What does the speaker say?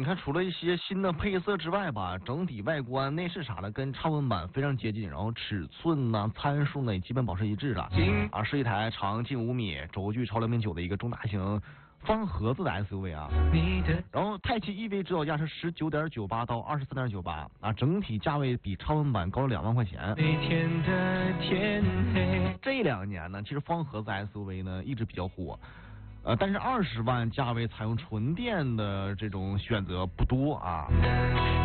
你看，除了一些新的配色之外吧，整体外观、内饰啥的跟超文版非常接近，然后尺寸呢、参数呢也基本保持一致了。是一台长近5米、轴距超2.9的一个中大型方盒子的 SUV 啊。然后泰系 EV 指导价是19.98到23.98啊，整体价位比超文版高了2万块钱。这2年呢，其实方盒子 SUV 呢一直比较火。但是20万价位采用纯电的这种选择不多啊。